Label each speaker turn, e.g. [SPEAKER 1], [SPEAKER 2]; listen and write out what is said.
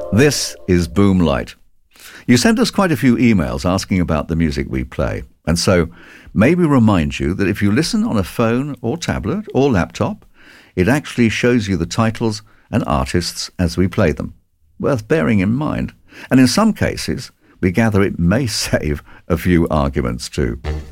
[SPEAKER 1] This is Boomlight. You sent us quite a few emails asking about the music we play, and so maybe remind you that if you listen on a phone or tablet or laptop, it actually shows you the titles and artists as we play them. Worth bearing in mind. And in some cases, we gather it may save a few arguments too.